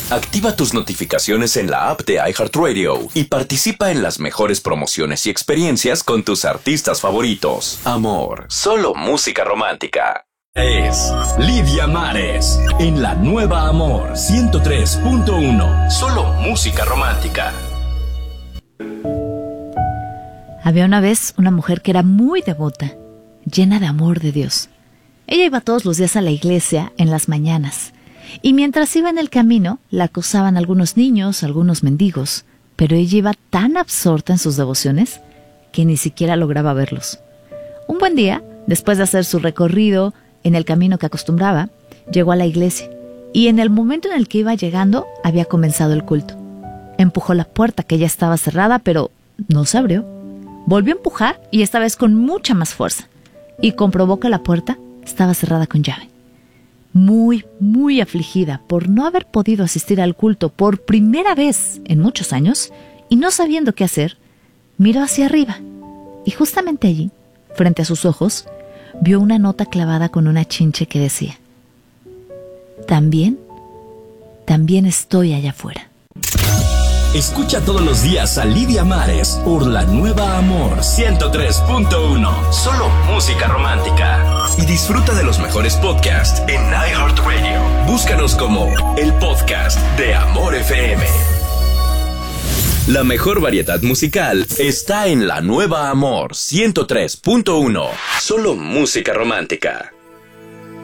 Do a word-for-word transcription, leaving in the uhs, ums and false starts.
Activa tus notificaciones en la app de iHeartRadio y participa en las mejores promociones y experiencias con tus artistas favoritos. Amor, solo música romántica. Es Lidia Mares en La Nueva Amor ciento tres punto uno. Solo música romántica. Había una vez una mujer que era muy devota, llena de amor de Dios. Ella iba todos los días a la iglesia en las mañanas, y mientras iba en el camino la acosaban algunos niños, algunos mendigos, pero ella iba tan absorta en sus devociones que ni siquiera lograba verlos. Un buen día, después de hacer su recorrido en el camino que acostumbraba, llegó a la iglesia, y en el momento en el que iba llegando había comenzado el culto. Empujó la puerta, que ya estaba cerrada, pero no se abrió. Volvió a empujar, y esta vez con mucha más fuerza, y comprobó que la puerta estaba cerrada con llave. Muy, muy afligida por no haber podido asistir al culto por primera vez en muchos años, y no sabiendo qué hacer, miró hacia arriba, y justamente allí, frente a sus ojos, vio una nota clavada con una chinche que decía: También, también estoy allá afuera. Escucha todos los días a Lidia Mares por La Nueva Amor ciento tres punto uno. Solo música romántica. Y disfruta de los mejores podcasts en iHeartRadio. Búscanos como el podcast de Amor F M. La mejor variedad musical está en La Nueva Amor ciento tres punto uno. Solo música romántica.